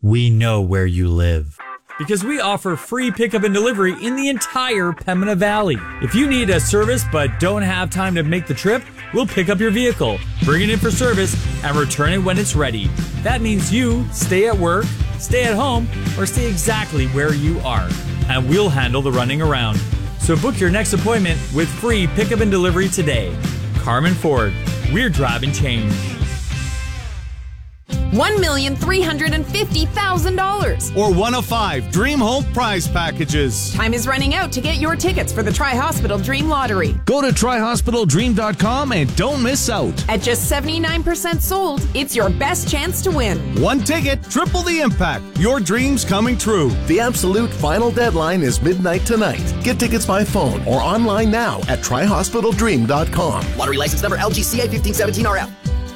we know where you live. Because we offer free pickup and delivery in the entire Pembina Valley. If you need a service but don't have time to make the trip, we'll pick up your vehicle, bring it in for service, and return it when it's ready. That means you stay at work, stay at home, or stay exactly where you are. And we'll handle the running around. So book your next appointment with free pickup and delivery today. Carmen Ford, we're driving change. $1,350,000. Or one of 5 Dream Home prize packages. Time is running out to get your tickets for the Tri-Hospital Dream Lottery. Go to tryhospitaldream.com and don't miss out. At just 79% sold, it's your best chance to win. One ticket, triple the impact. Your dreams coming true. The absolute final deadline is midnight tonight. Get tickets by phone or online now at tryhospitaldream.com. Lottery license number LGCA 1517RF.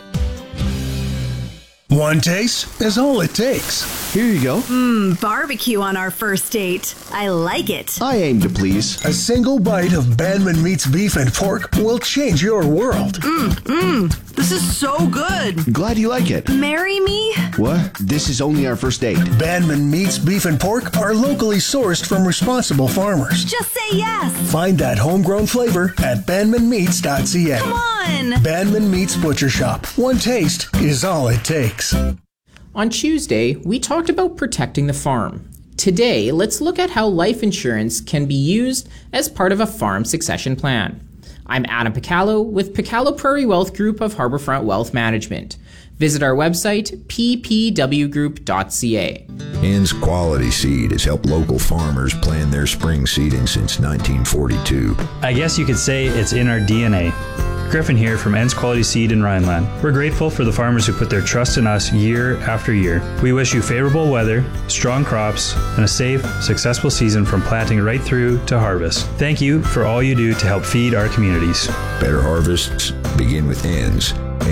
One taste is all it takes. Here you go. Barbecue on our first date. I like it. I aim to please. A single bite of Bandman Meats beef and pork will change your world. This is so good. Glad you like it. Marry me? What? This is only our first date. Bandman Meats beef and pork are locally sourced from responsible farmers. Just say yes. Find that homegrown flavor at bandmanmeats.ca. Come on. Bandman Meats Butcher Shop. One taste is all it takes. On Tuesday, we talked about protecting the farm. Today, let's look at how life insurance can be used as part of a farm succession plan. I'm Adam Picallo with Picallo Prairie Wealth Group of Harbourfront Wealth Management. Visit our website, ppwgroup.ca. Ann's Quality Seed has helped local farmers plan their spring seeding since 1942. I guess you could say it's in our DNA. Griffin here from Ann's Quality Seed in Rhineland. We're grateful for the farmers who put their trust in us year after year. We wish you favorable weather, strong crops, and a safe, successful season from planting right through to harvest. Thank you for all you do to help feed our communities. Better harvests begin with Ann's.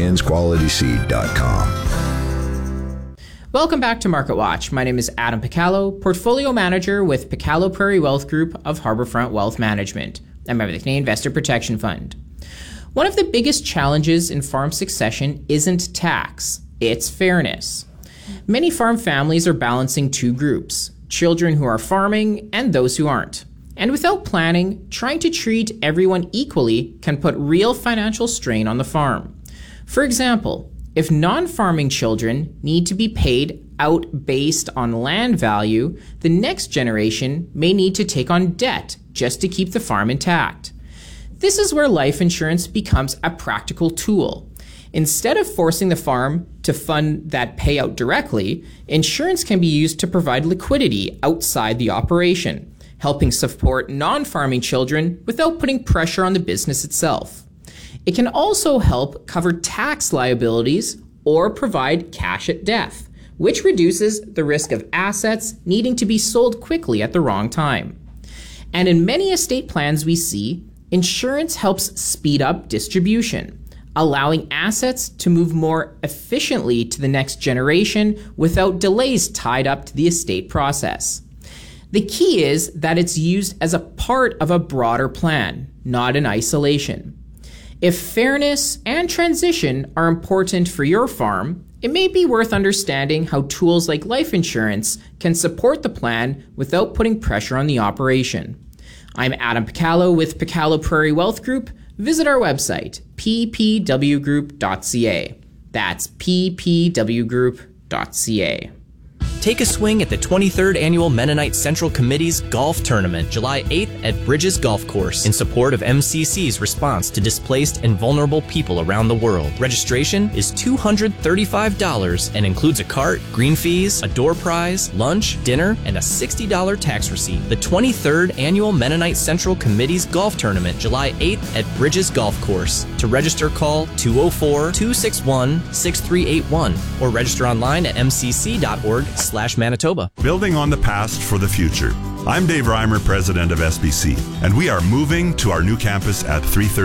Ann'sQualitySeed.com. Welcome back to Market Watch. My name is Adam Picallo, Portfolio Manager with Picallo Prairie Wealth Group of Harbourfront Wealth Management, a member of the Canadian Investor Protection Fund. One of the biggest challenges in farm succession isn't tax, it's fairness. Many farm families are balancing two groups, children who are farming and those who aren't. And without planning, trying to treat everyone equally can put real financial strain on the farm. For example, if non-farming children need to be paid out based on land value, the next generation may need to take on debt just to keep the farm intact. This is where life insurance becomes a practical tool. Instead of forcing the farm to fund that payout directly, insurance can be used to provide liquidity outside the operation, helping support non-farming children without putting pressure on the business itself. It can also help cover tax liabilities or provide cash at death, which reduces the risk of assets needing to be sold quickly at the wrong time. And in many estate plans we see, insurance helps speed up distribution, allowing assets to move more efficiently to the next generation without delays tied up to the estate process. The key is that it's used as a part of a broader plan, not in isolation. If fairness and transition are important for your farm, it may be worth understanding how tools like life insurance can support the plan without putting pressure on the operation. I'm Adam Picallo with Picallo Prairie Wealth Group. Visit our website, ppwgroup.ca. That's ppwgroup.ca. Take a swing at the 23rd Annual Mennonite Central Committee's Golf Tournament, July 8th at Bridges Golf Course, in support of MCC's response to displaced and vulnerable people around the world. Registration is $235 and includes a cart, green fees, a door prize, lunch, dinner, and a $60 tax receipt. The 23rd Annual Mennonite Central Committee's Golf Tournament, July 8th at Bridges Golf Course. To register, call 204-261-6381 or register online at mcc.org/Manitoba. Building on the past for the future. I'm Dave Reimer, President of SBC, and we are moving to our new campus at 330